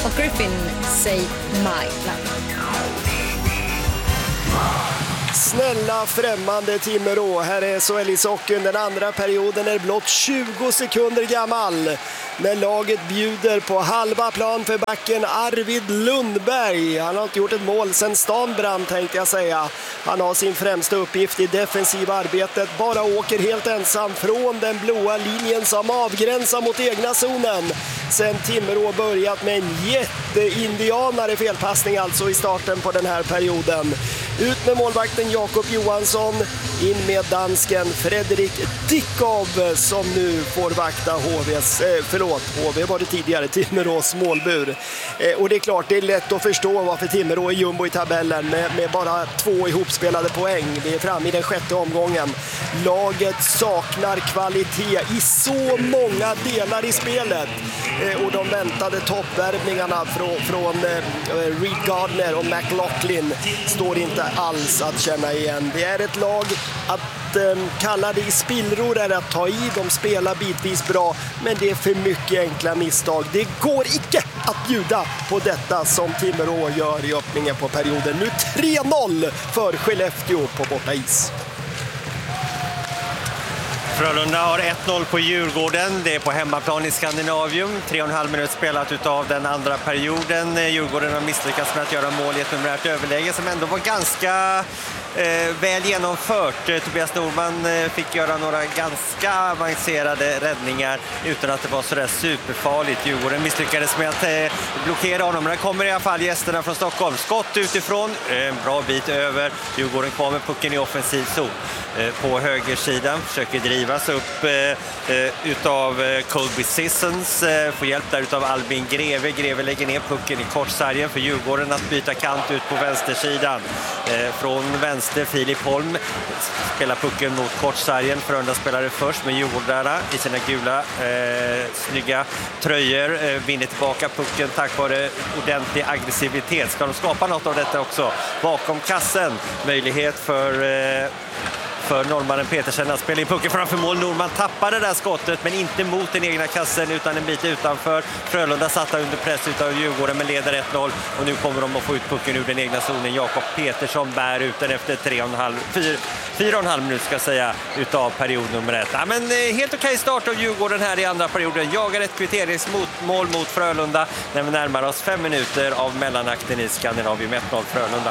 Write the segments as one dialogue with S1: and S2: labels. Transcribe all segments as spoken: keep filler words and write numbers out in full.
S1: och Griffin Say My Love.
S2: Snälla främmande Timrå, här är S H L-ishockeyn. Den andra perioden är blott tjugo sekunder gammal när laget bjuder på halva plan för backen Arvid Lundberg. Han har inte gjort ett mål sedan stan brann, tänkte jag säga. Han har sin främsta uppgift i defensiva arbetet, bara åker helt ensam från den blåa linjen som avgränsar mot egna zonen. Sen Timrå börjat med en jätteindianare felpassning alltså i starten på den här perioden. Ut med målvakten Jakob Johansson, in med dansken Fredrik Dickov som nu får vakta H V:s, eh, förlåt, H V var det tidigare, Timrås målbur. Eh, och det är klart, det är lätt att förstå varför Timrå är jumbo i tabellen med, med bara två ihopspelade poäng. Det är fram i den sjätte omgången. Laget saknar kvalitet i så många delar i spelet. Eh, och de väntade toppvärvningarna från, från eh, Reed Gardner och McLaughlin står inte alls att känna igen. Det är ett lag att eh, kalla det i spillror är att ta i. De spelar bitvis bra, men det är för mycket enkla misstag. Det går icke att bjuda på detta som Timrå gör i öppningen på perioden. Nu tre noll för Skellefteå på borta is.
S3: Frölunda har ett noll på Djurgården. Det är på hemmaplan i Skandinavium. Tre och en halv minut spelat utav den andra perioden. Djurgården har misslyckats med att göra mål i ett numerärt överläge som ändå var ganska eh, väl genomfört. Tobias Norman eh, fick göra några ganska avancerade räddningar utan att det var sådär superfarligt. Djurgården misslyckades med att eh, blockera honom. Men det kommer i alla fall gästerna från Stockholm. Skott utifrån, en bra bit över. Djurgården kvar med pucken i offensiv zon. Eh, på högersidan försöker driva upp eh, utav eh, Colby Sissons, eh, får hjälp där utav Albin Greve. Greve lägger ner pucken i kortsargen för Djurgården att byta kant ut på vänstersidan. Eh, från vänster Filip Holm spelar pucken mot kortsargen. Frölunda spelare först med Djurgårdarna i sina gula eh, snygga tröjor. Eh, vinner tillbaka pucken tack vare ordentlig aggressivitet. Ska de skapa något av detta också? Bakom kassen möjlighet för eh, för norrmannen Petersen att spela in pucken framför mål. Norman tappade det där skottet men inte mot den egna kassen utan en bit utanför. Frölunda satta under press utav Djurgården men leder ett noll och nu kommer de att få ut pucken ur den egna zonen. Jakob Petersson bär ut den efter tre och en halv, fyra, fyra och en halv minut ska jag säga utav period nummer ett. Ja, men helt okej start av Djurgården här i andra perioden. Jagar ett kvitteringsmål mot Frölunda när vi närmar oss fem minuter av mellanakten i Skandinavium. Ett noll Frölunda.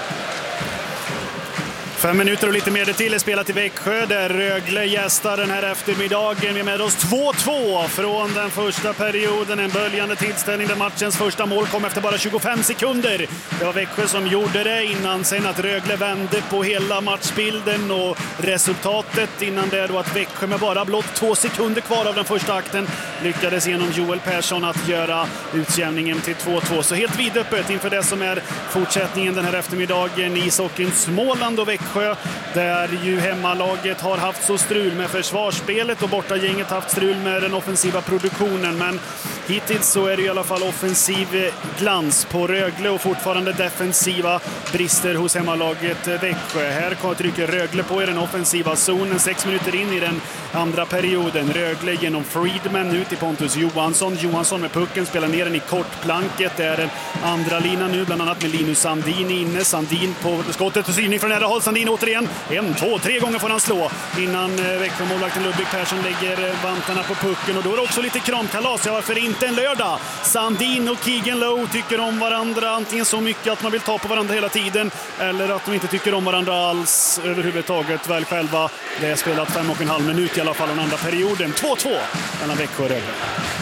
S4: Fem minuter och lite mer det till är spelat i Växjö där Rögle gästar den här eftermiddagen. Vi är med oss två två från den första perioden. En böljande tillställning där matchens första mål kom efter bara tjugofem sekunder. Det var Växjö som gjorde det innan sen att Rögle vände på hela matchbilden och resultatet innan det då att Växjö med bara blott två sekunder kvar av den första akten lyckades genom Joel Persson att göra utjämningen till två två. Så helt vidöppet inför det som är fortsättningen den här eftermiddagen i ishockeyn Småland och Växjö. Där ju hemmalaget har haft så strul med försvarsspelet och bortagänget haft strul med den offensiva produktionen. Men hittills så är det i alla fall offensiv glans på Rögle och fortfarande defensiva brister hos hemmalaget Växjö. Här trycker Rögle på i den offensiva zonen. Sex minuter in i den andra perioden. Rögle genom Friedman ut till Pontus Johansson. Johansson med pucken spelar ner den i kortplanket. Det är den andra linan nu, bland annat med Linus Sandin inne. Sandin på skottet och syning från nära håll. Sandin återigen. En, två, tre gånger får han slå innan Växjö-målvakten Ludvig Persson lägger vantarna på pucken. Och då är det också lite kramkalas. Ja, varför inte en lördag? Sandin och Keegan Lowe tycker om varandra antingen så mycket att man vill ta på varandra hela tiden eller att de inte tycker om varandra alls överhuvudtaget väl själva. Det är spelat fem och en halv minut i alla fall den andra perioden. två två mellan Växjö och Rögle.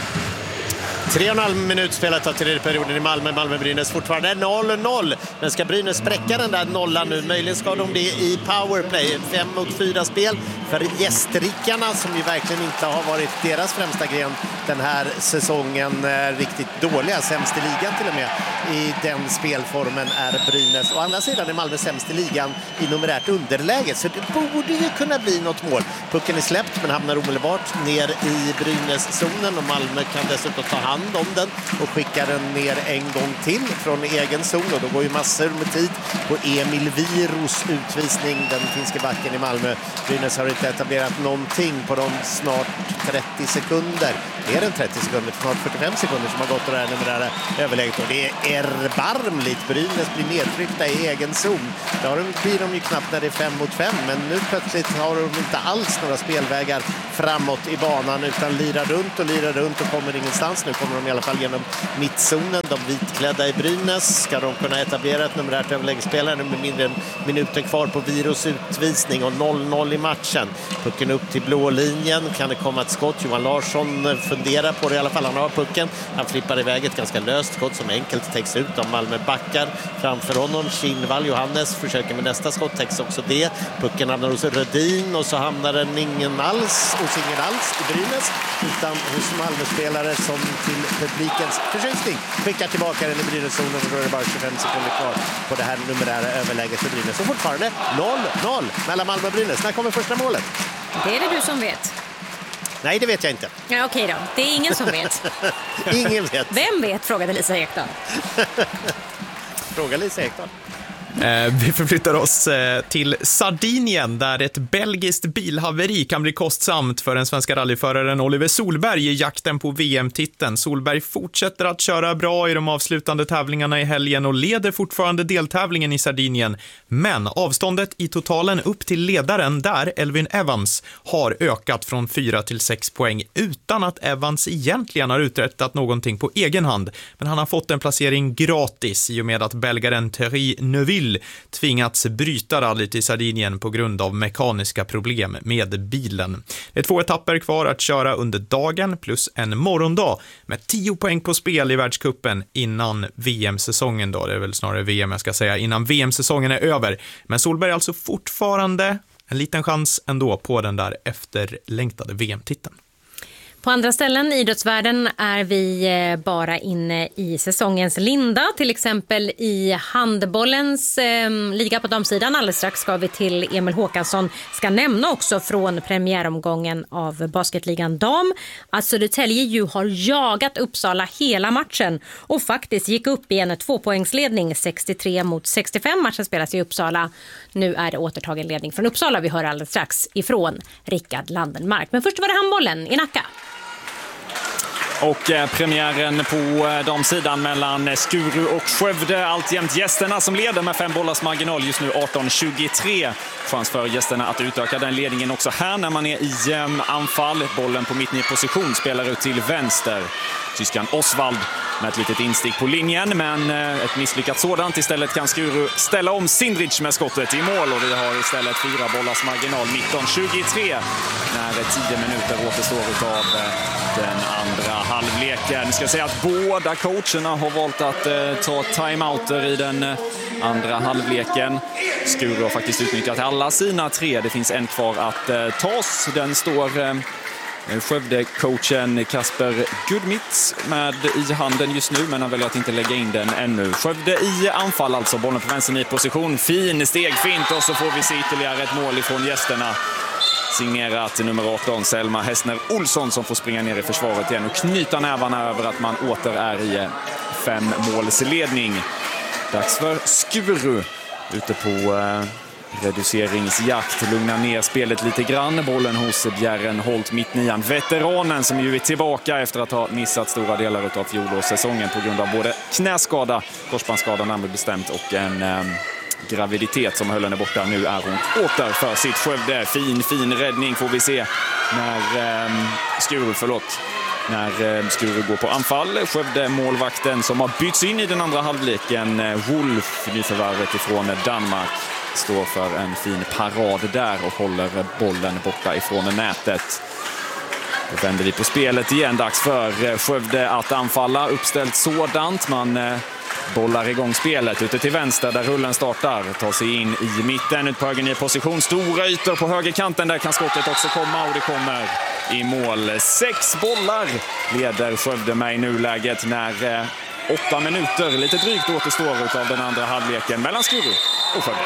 S5: Tre och en halv minut spelat av tredje perioden i Malmö. Malmö-Brynäs fortfarande noll noll. Men ska Brynäs spräcka den där nollan nu? Möjligen ska de det i powerplay. Fem mot fyra spel för gästrikarna som ju verkligen inte har varit deras främsta gren den här säsongen. Riktigt dåliga, sämst i ligan till och med. I den spelformen är Brynäs. Å andra sidan är Malmö sämst i ligan i numerärt underläge. Så det borde ju kunna bli något mål. Pucken är släppt men hamnar omedelbart ner i Brynäs-zonen. Och Malmö kan dessutom ta hand om den och skickar den ner en gång till från egen zon. Och då går ju massor med tid på Emil Viros utvisning, den finska backen i Malmö. Brynäs har inte etablerat någonting på de snart trettio sekunder. mer än trettio sekunder, snart fyrtiofem sekunder som har gått och det här numerära överläget. Och det är erbarmligt. Brynäs blir nedtryckta i egen zon. Där blir de ju knappt när det är fem mot fem, men nu plötsligt har de inte alls några spelvägar framåt i banan utan lirar runt och lirar runt och kommer ingenstans. Nu kommer de i alla fall genom mittzonen. De vitklädda i Brynäs. Ska de kunna etablera ett numerärt överläggsspelare med mindre än minuten kvar på Virus utvisning och noll noll i matchen. Pucken upp till blå linjen. Kan det komma ett skott? Johan Larsson funderar på det i alla fall. Han har pucken. Han flippar iväg ett ganska löst skott som enkelt täcks ut av Malmö backar. Framför honom Kinnvall. Johannes försöker med nästa skott. Täcks också det. Pucken hamnar hos Rödin och så hamnar den ingen alls hos ingen alls i Brynäs utan hos Malmö-spelare som till publikens förtjusning skickar tillbaka den i Brynäs-zonen och då är det bara tjugofem sekunder kvar på det här numerära överläget för Brynäs. Och fortfarande noll noll mellan Malmö och Brynäs. När kommer första målet?
S1: Det är det du som vet.
S5: Nej, det vet jag inte.
S1: Ja, okej då. Det är ingen som vet.
S5: Ingen vet.
S1: Vem vet, frågade Lisa Ekdahl.
S5: Fråga Lisa Ekdahl.
S6: Eh, vi förflyttar oss eh, till Sardinien där ett belgiskt bilhaveri kan bli kostsamt för den svenska rallyföraren Oliver Solberg i jakten på V M-titeln. Solberg fortsätter att köra bra i de avslutande tävlingarna i helgen och leder fortfarande deltävlingen i Sardinien. Men avståndet i totalen upp till ledaren där, Elfyn Evans, har ökat från fyra till sex poäng utan att Evans egentligen har uträttat någonting på egen hand. Men han har fått en placering gratis i och med att belgaren Thierry Neuville tvingats bryta rallyt i Sardinien på grund av mekaniska problem med bilen. Det är två etapper kvar att köra under dagen plus en morgondag med tio poäng på spel i världscupen innan V M-säsongen då. Det är väl snarare V M jag ska säga, innan V M-säsongen är över. Men Solberg alltså fortfarande en liten chans ändå på den där efterlängtade V M-titeln.
S1: På andra ställen i idrottsvärlden är vi bara inne i säsongens linda. Till exempel i handbollens eh, liga på damsidan. Alldeles strax ska vi till Emil Håkansson. Ska nämna också från premiäromgången av basketligan dam att Södertälje ju har jagat Uppsala hela matchen och faktiskt gick upp i en tvåpoängsledning sextiotre mot sextiofem. Matchen spelas i Uppsala. Nu är det återtagen ledning från Uppsala. Vi hör alldeles strax ifrån Rickard Landenmark. Men först var det handbollen i Nacka.
S7: Och eh, premiären på eh, damsidan mellan Skuru och Skövde. Alltjämt gästerna som leder med fem bollars marginal just nu arton tjugotre. Chans för gästerna att utöka den ledningen också här när man är i eh, anfall. Bollen på mittnivåposition spelar ut till vänster. Tyskan Osvald med ett litet instick på linjen, men eh, ett misslyckat sådant. Istället kan Skuru ställa om Sindrich med skottet i mål och vi har istället fyra bollars marginal nitton tjugotre när tio minuter återstår av eh, den andra halvleken. Ska säga att båda coacherna har valt att eh, ta timeouter i den eh, andra halvleken. Skuru har faktiskt utnyttjat alla sina tre. Det finns en kvar att eh, tas. Den står eh, Skövde-coachen Kasper Gudmitz med i handen just nu, men han väljer att inte lägga in den ännu. Skövde i anfall alltså, bollen på vänster i position. Fin steg, fint, och så får vi se ytterligare ett mål ifrån gästerna. Signerat nummer arton, Selma Hässner Olsson, som får springa ner i försvaret igen och knyta nävarna över att man åter är i fem målsledning. Dags för Skuru ute på eh, reduceringsjakt. Lugna ner spelet lite grann. Bollen hos Bjärren Holt mittnian. Veteranen som ju är tillbaka efter att ha missat stora delar av fjolårssäsongen på grund av både knäskada, korsbandsskada närmare bestämt, och en eh, graviditet som höll henne borta. Nu är hon åter för sitt Skövde. Fin, fin räddning får vi se när eh, Skuru, förlåt. När eh, Skuru går på anfall. Skövde målvakten som har bytts in i den andra halvleken. Eh, Wolf, nyförvärvet ifrån Danmark, står för en fin parad där och håller bollen borta ifrån nätet. Då vänder vi på spelet igen. Dags för Skövde att anfalla. Uppställt sådant. Man eh, bollar igång spelet ute till vänster där rullen startar. Tar sig in i mitten, ut på höger i position. Stora ytor på högerkanten. Där kan skottet också komma och det kommer i mål. Sex bollar leder Skövde med i nuläget när eh, åtta minuter, lite drygt, återstår av den andra halvleken mellan Skuru och Skövde.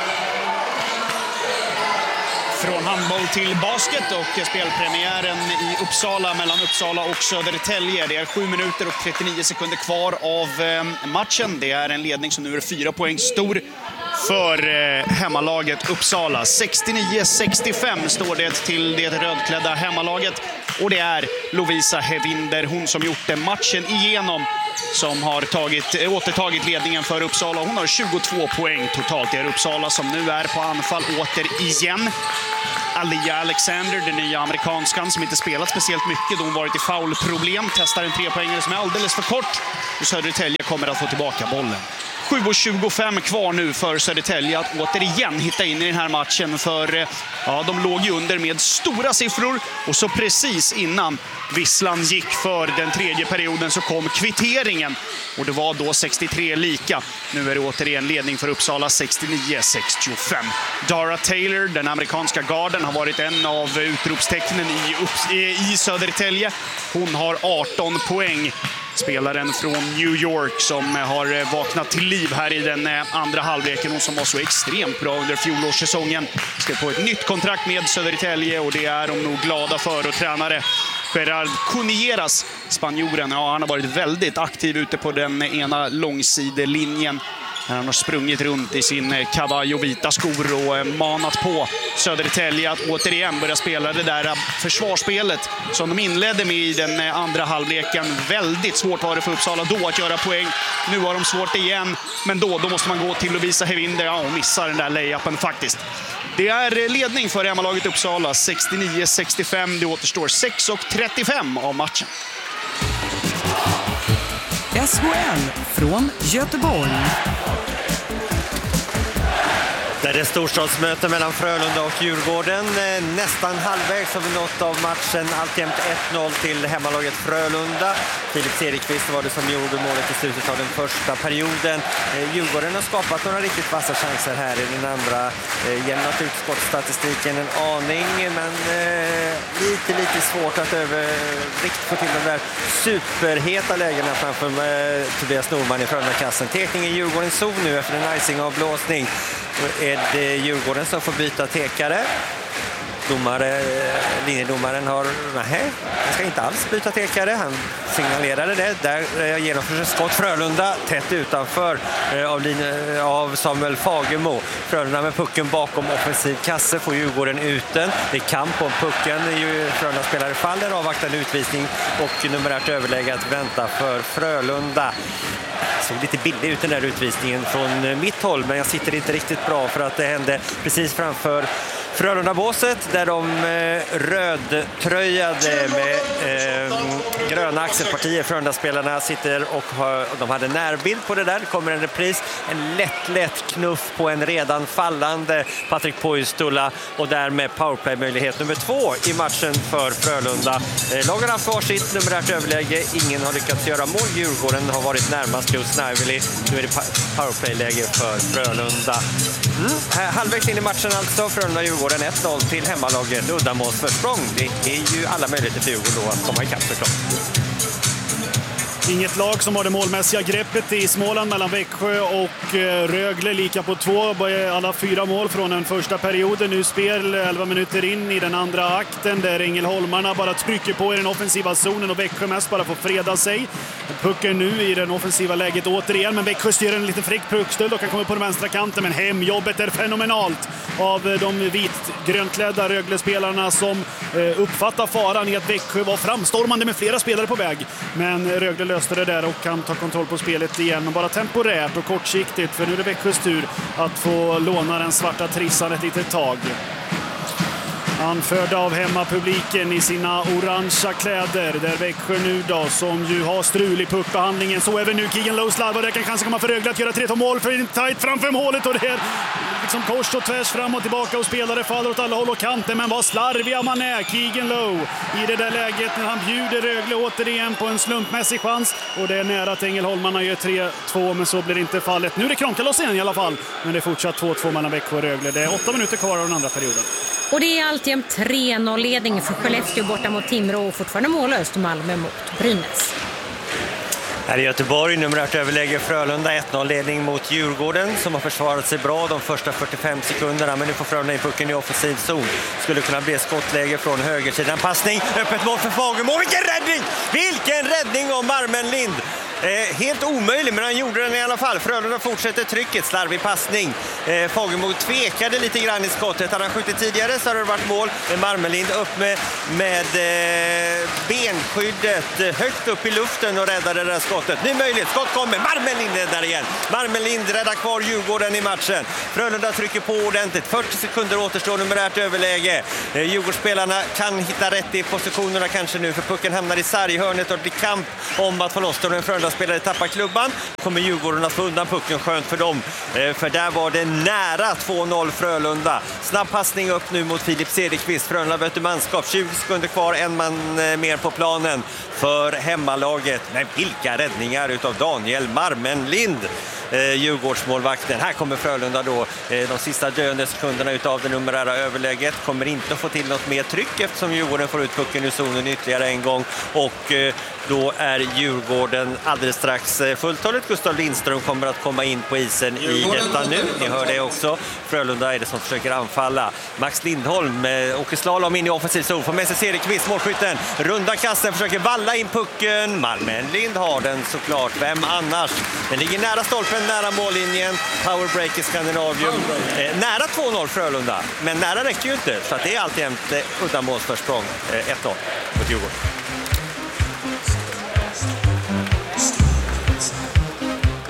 S8: Från handboll till basket och spelpremiären i Uppsala mellan Uppsala och Södertälje. Det är sju minuter och trettionio sekunder kvar av matchen. Det är en ledning som nu är fyra poäng stor för eh, hemmalaget Uppsala. sextionio sextiofem står det till det rödklädda hemmalaget. Och det är Lovisa Hevinder, hon som gjort det matchen igenom, som har tagit, återtagit ledningen för Uppsala. Hon har tjugotvå poäng totalt. Det är Uppsala som nu är på anfall återigen. Alia Alexander, den nya amerikanskan som inte spelat speciellt mycket då hon varit i foulproblem, testar en trepoängare som är alldeles för kort. Och Södertälje kommer att få tillbaka bollen. sju tjugofem kvar nu för Södertälje att återigen hitta in i den här matchen, för ja, de låg ju under med stora siffror, och så precis innan visslan gick för den tredje perioden så kom kvitteringen, och det var då sextiotre lika. Nu är det återigen ledning för Uppsala, sextionio sextiofem. Dara Taylor, den amerikanska garden, har varit en av utropstecknen i, Upps- i Södertälje. Hon har arton poäng. Spelaren från New York som har vaknat till liv här i den andra halvleken och som var så extremt bra under fjolårssäsongen. Ska på ett nytt kontrakt med Södertälje, och det är de nog glada för. Och tränare Gerard Cunilleras, spanjoren, ja, han har varit väldigt aktiv ute på den ena långsidelinjen. Han har sprungit runt i sin Cavallo vita skor och manat på Södertälje att återigen börja spela det där försvarsspelet som de inledde med i den andra halvleken. Väldigt svårt var det för Uppsala då att göra poäng. Nu har de svårt igen, men då, då måste man gå till Lovisa Hevinder, ja, och missar den där layupen faktiskt. Det är ledning för hemmalaget Uppsala, sextionio sextiofem. Det återstår sex trettiofem av matchen.
S9: S H L från Göteborg.
S3: Där det är storstadsmöte mellan Frölunda och Djurgården. Nästan halvvägs har vi nått av matchen. Alltjämt ett noll till hemmalaget Frölunda. Filip Cederqvist var det som gjorde målet i slutet av den första perioden. Djurgården har skapat några riktigt vassa chanser här i den andra. Jämnat ut skottstatistiken en aning, men lite, lite svårt att överrikt få till de där superheta lägena framför Tobias Norman i Frölunda-kassen. Tekning i Djurgårdens zon nu efter en icing-avblåsning. Då är det Djurgården som får byta tekare. Domare, linjedomaren har, nej, han ska inte alls byta tekare. Han signalerade det. Där genomförs skott Frölunda tätt utanför av, linje, av Samuel Fagemo. Frölunda med pucken bakom offensiv kasse, får Djurgården ut den. Det är kamp om pucken. Frölunda spelare faller, avvaktar en utvisning och numerärt överläge att vänta för Frölunda. Såg lite billig ut den där utvisningen från mitt håll, men jag sitter inte riktigt bra för att det hände precis framför Frölunda-båset där de eh, rödtröjade med eh, gröna axelpartier. Frölunda-spelarna sitter och har, de hade närbild på det där. Det kommer en repris, en lätt, lätt knuff på en redan fallande Patrik Poistola, och därmed powerplay-möjlighet nummer två i matchen för Frölunda. Eh, lagen har haft varsitt numerärt överläge. Ingen har lyckats göra mål. Djurgården har varit närmast just Snively. Nu är det powerplay-läge för Frölunda. Mm. Halvvägs in i matchen alltså. Frölunda-Djurgården ett noll till hemmalaget. Uddamålsförsprång. Det är ju alla möjligheter för Djurgården då att komma ikapp såklart.
S4: Inget lag som har det målmässiga greppet i Småland mellan Växjö och Rögle. Lika på två, alla fyra mål från den första perioden. Nu spel elva minuter in i den andra akten där Ängelholmarna bara trycker på i den offensiva zonen och Växjö mest bara får freda sig. Pucken nu i den offensiva läget återigen, men Växjö styr en lite fräck puckstöld och kan komma på den vänstra kanten, men hemjobbet är fenomenalt av de vitgrönklädda Rögle-spelarna som uppfattar faran i att Växjö var framstormande med flera spelare på väg. Men Rögle löste det där och kan ta kontroll på spelet igen, men bara temporärt och kortsiktigt, för nu är det Växjös tur att få låna den svarta trissan ett litet tag. Anförda av hemmapubliken i sina orangea kläder, där Växjö nu då, som ju har strul i puckbehandlingen, så även nu Keegan Lowe slarvar, där kan kanske komma för Rögle att göra tre två mål för en tajt framför målet, och det är liksom kors och tvärs fram och tillbaka och spelare faller åt alla håll och kanter, men vad slarviga man är, Keegan Lowe, i det där läget när han bjuder Rögle återigen på en slumpmässig chans, och det är nära att Ängelholmarna gör tre två, men så blir det inte fallet. Nu är det Kronkalos igen i alla fall, men det är fortsatt två två mellan Växjö och Rögle. Det är åtta minuter kvar av den andra perioden.
S1: Och det är alltjämt tre noll-ledning för Skellefteå borta mot Timrå och fortfarande målöst Malmö mot Brynäs.
S3: Här i Göteborg, numerärt överläge Frölunda, ett noll-ledning mot Djurgården som har försvarat sig bra de första fyrtiofem sekunderna, men nu får Frölunda in pucken i offensiv zon. Skulle kunna bli skottläge från högersidan. Passning, öppet mål för Fagemo. Vilken räddning! Vilken räddning av Marmen Lind! Eh, helt omöjlig, men han gjorde den i alla fall. Frölunda fortsätter trycket, slarvig passning. Eh, Fagemo tvekade lite grann i skottet. Han har skjutit tidigare så har det varit mål. Marmelind upp med, med eh, benskyddet högt upp i luften och räddade det där skottet. Nu möjligt, skott kommer. Marmelind är där igen. Marmelind räddar kvar Djurgården i matchen. Frölunda trycker på ordentligt. fyrtio sekunder återstår, numerärt överläge. Eh, Djurgårdsspelarna kan hitta rätt i positionerna kanske nu, för pucken hamnar i sarghörnet och det är kamp om att få loss den. En Frölunda-spelare tappar klubban. Kommer Djurgården att få undan pucken, skönt för dem. Eh, för där var det nära två noll Frölunda. Snabb passning upp nu mot Filip Cederqvist. Frölunda möter manskap. tjugo sekunder kvar, en man eh, mer på planen för hemmalaget. Men vilka räddningar utav Daniel Marmelind, eh, Djurgårdsmålvakten. Här kommer Frölunda då eh, de sista döende sekunderna utav det numerära överläget. Kommer inte att få till något mer tryck eftersom Djurgården får ut pucken ur zonen ytterligare en gång. Och eh, då är Djurgården alldeles strax eh, fulltaligt. Gustav Lindström kommer att komma in på isen i detta nu. Ni hör det också. Frölunda är det som försöker anfalla. Max Lindholm eh, åker slalom in i offensiv zon. Får med sig Cederqvist, målskytten. Runda kasten, försöker valla in pucken. Marmelind har den såklart. Vem annars? Den ligger nära stolpen, nära mållinjen. Powerbreak i Skandinavium. Eh, nära två noll Frölunda. Men nära räcker ju inte. Så att det är alltid ett eh, uddamålsförsprång. Eh, ett noll mot Djurgården.